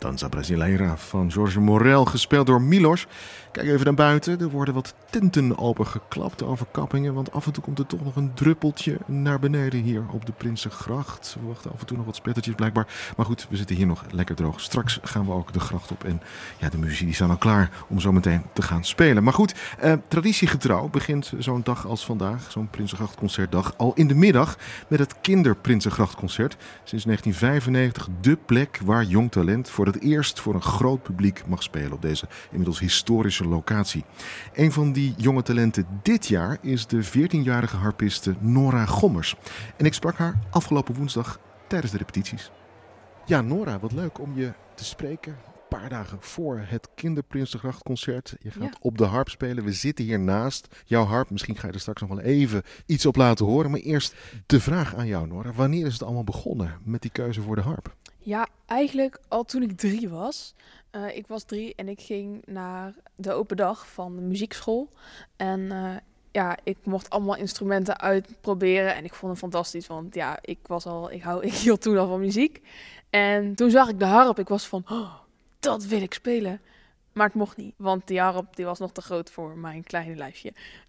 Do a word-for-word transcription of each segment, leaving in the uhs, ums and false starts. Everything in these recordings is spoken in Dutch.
Danza Brasileira van Jorge Morel, gespeeld door Milos. Kijk even naar buiten. Er worden wat tenten opengeklapt, de overkappingen. Want af en toe komt er toch nog een druppeltje naar beneden hier op de Prinsengracht. We wachten af en toe nog wat spettertjes blijkbaar. Maar goed, we zitten hier nog lekker droog. Straks gaan we ook de gracht op. En ja, de muzici die staan al klaar om zo meteen te gaan spelen. Maar goed, eh, traditiegetrouw begint zo'n dag als vandaag, zo'n Prinsengrachtconcertdag, al in de middag met het Kinderprinsengrachtconcert. Sinds negentien vijfennegentig de plek waar jong talent voor het eerst voor een groot publiek mag spelen op deze inmiddels historische locatie. Een van die jonge talenten dit jaar is de veertienjarige harpiste Nora Gommers. En ik sprak haar afgelopen woensdag tijdens de repetities. Ja, Nora, wat leuk om je te spreken. Een paar dagen voor het Kinderprinsengrachtconcert. Je gaat ja. op de harp spelen. We zitten hier naast jouw harp. Misschien ga je er straks nog wel even iets op laten horen. Maar eerst de vraag aan jou, Nora. Wanneer is het allemaal begonnen met die keuze voor de harp? Ja, eigenlijk al toen ik drie was. Uh, ik was drie en ik ging naar de open dag van de muziekschool. En uh, ja, ik mocht allemaal instrumenten uitproberen. En ik vond het fantastisch, want ja, ik was al, ik, hou, ik hield toen al van muziek. En toen zag ik de harp. Ik was van, oh, dat wil ik spelen. Maar het mocht niet, want die harp die was nog te groot voor mijn kleine lijfje.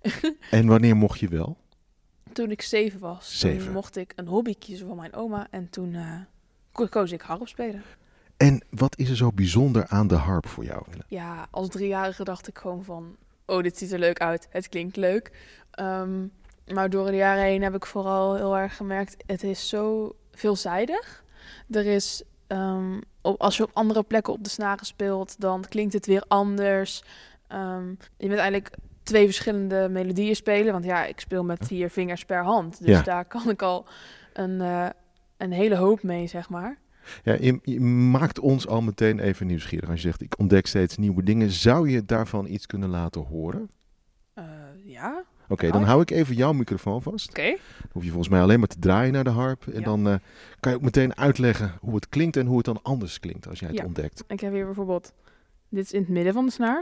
En wanneer mocht je wel? Toen ik zeven was. Zeven. Toen mocht ik een hobby kiezen van mijn oma. En toen uh, koos ik harp spelen. En wat is er zo bijzonder aan de harp voor jou? Ja, als driejarige dacht ik gewoon van, oh, dit ziet er leuk uit. Het klinkt leuk. Um, maar door de jaren heen heb ik vooral heel erg gemerkt, het is zo veelzijdig. Er is, um, op, als je op andere plekken op de snaren speelt, dan klinkt het weer anders. Um, je bent eigenlijk twee verschillende melodieën spelen. Want ja, ik speel met vier vingers per hand. Dus ja. daar kan ik al een, uh, een hele hoop mee, zeg maar. Ja, je, je maakt ons al meteen even nieuwsgierig. Als je zegt, ik ontdek steeds nieuwe dingen. Zou je daarvan iets kunnen laten horen? Uh, ja. Oké, okay, dan hou ik even jouw microfoon vast. Oké. Okay. Dan hoef je volgens mij alleen maar te draaien naar de harp. En ja. dan uh, kan je ook meteen uitleggen hoe het klinkt en hoe het dan anders klinkt als jij het ja. ontdekt. Ik heb hier bijvoorbeeld, dit is in het midden van de snaar.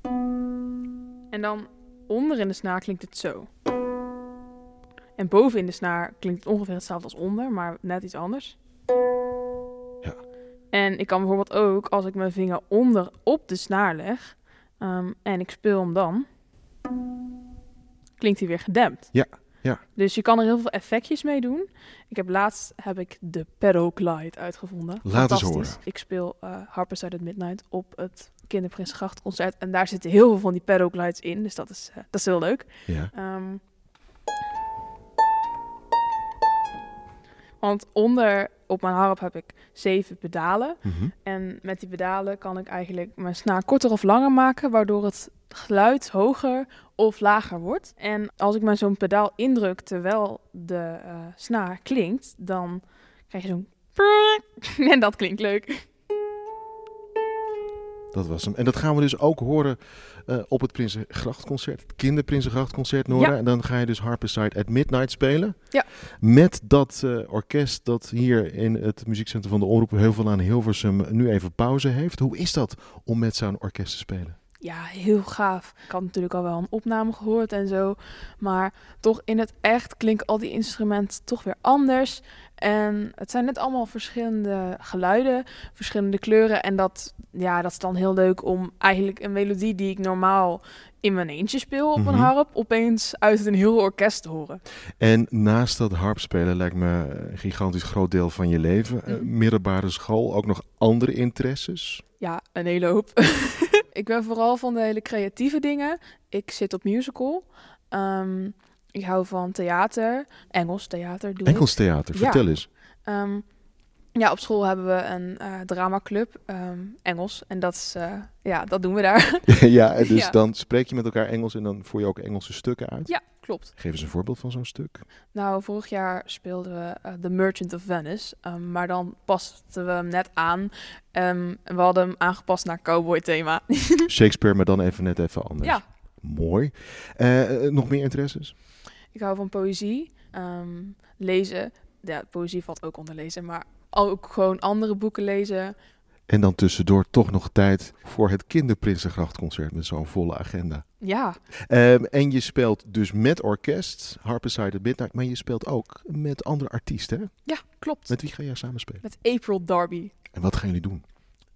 En dan onder in de snaar klinkt het zo. En boven in de snaar klinkt het ongeveer hetzelfde als onder, maar net iets anders. Ja. En ik kan bijvoorbeeld ook, als ik mijn vinger onder op de snaar leg um, en ik speel hem dan, klinkt hij weer gedempt. Ja, ja. Dus je kan er heel veel effectjes mee doen. Ik heb laatst heb ik de pedal glide uitgevonden. Laat eens horen. Ik speel uh, Harpers at Midnight op het Kinderprinsengrachtconcert en daar zitten heel veel van die pedal glides in, dus dat is, uh, dat is heel leuk. Ja. Um, Want onder op mijn harp heb ik zeven pedalen. Mm-hmm. En met die pedalen kan ik eigenlijk mijn snaar korter of langer maken, waardoor het geluid hoger of lager wordt. En als ik mijn zo'n pedaal indruk terwijl de uh, snaar klinkt, dan krijg je zo'n en dat klinkt leuk. Dat was hem. En dat gaan we dus ook horen uh, op het Prinsengrachtconcert. Het Kinderprinsengrachtconcert, Nora. Ja. En dan ga je dus Harpeside at Midnight spelen. Ja. Met dat uh, orkest dat hier in het muziekcentrum van de Omroep Heuvel aan Hilversum nu even pauze heeft. Hoe is dat om met zo'n orkest te spelen? Ja, heel gaaf. Ik had natuurlijk al wel een opname gehoord en zo. Maar toch in het echt klinken al die instrumenten toch weer anders. En het zijn net allemaal verschillende geluiden, verschillende kleuren. En dat, ja, dat is dan heel leuk om eigenlijk een melodie die ik normaal in mijn eentje speel op mm-hmm. een harp, opeens uit een heel orkest te horen. En naast dat harpspelen lijkt me een gigantisch groot deel van je leven. Mm. Uh, middelbare school, ook nog andere interesses? Ja, een hele hoop. Ik ben vooral van de hele creatieve dingen. Ik zit op musical. Um, ik hou van theater. Engels theater doe Engels ik. theater, vertel ja. eens. Um, ja, op school hebben we een uh, dramaclub, um, Engels. En dat, is, uh, ja, dat doen we daar. Ja, dus ja. dan spreek je met elkaar Engels en dan voer je ook Engelse stukken uit? Ja, klopt. Geef eens een voorbeeld van zo'n stuk. Nou, vorig jaar speelden we uh, The Merchant of Venice. Um, maar dan pasten we hem net aan. Um, we hadden hem aangepast naar cowboy thema. Shakespeare, maar dan even net even anders. Ja. Mooi. Uh, nog meer interesses? Ik hou van poëzie. Um, lezen. Ja, poëzie valt ook onder lezen. Maar ook gewoon andere boeken lezen. En dan tussendoor toch nog tijd voor het Kinderprinsengrachtconcert met zo'n volle agenda. Ja. Um, en je speelt dus met orkest, Harpeside at Midnight, maar je speelt ook met andere artiesten, hè? Ja, klopt. Met wie ga jij samen spelen? Met April Darby. En wat gaan jullie doen?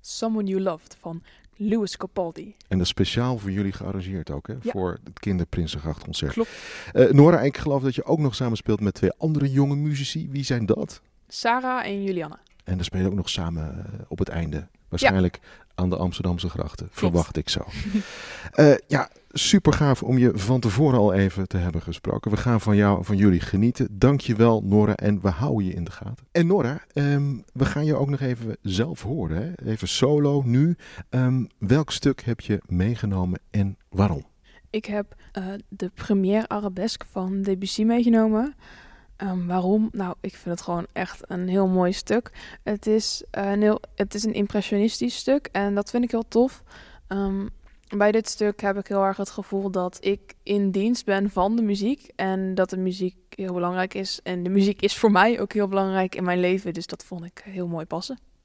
Someone You Loved van Lewis Capaldi. En dat is speciaal voor jullie gearrangeerd ook, hè? Ja. Voor het Kinderprinsengrachtconcert. Klopt. Uh, Nora, ik geloof dat je ook nog samenspeelt met twee andere jonge muzici. Wie zijn dat? Sarah en Julianne. En dan spelen je ook nog samen uh, op het einde. Waarschijnlijk ja. aan de Amsterdamse grachten. Klopt. Verwacht ik zo. uh, ja, super gaaf om je van tevoren al even te hebben gesproken. We gaan van jou, van jullie genieten. Dank je wel, Nora. En we houden je in de gaten. En Nora, um, we gaan je ook nog even zelf horen. Hè? Even solo nu. Um, welk stuk heb je meegenomen en waarom? Ik heb uh, de Première Arabesque van Debussy meegenomen. Um, waarom? Nou, ik vind het gewoon echt een heel mooi stuk. Het is, uh, een, heel, het is een impressionistisch stuk en dat vind ik heel tof. Um, bij dit stuk heb ik heel erg het gevoel dat ik in dienst ben van de muziek. En dat de muziek heel belangrijk is. En de muziek is voor mij ook heel belangrijk in mijn leven. Dus dat vond ik heel mooi passen.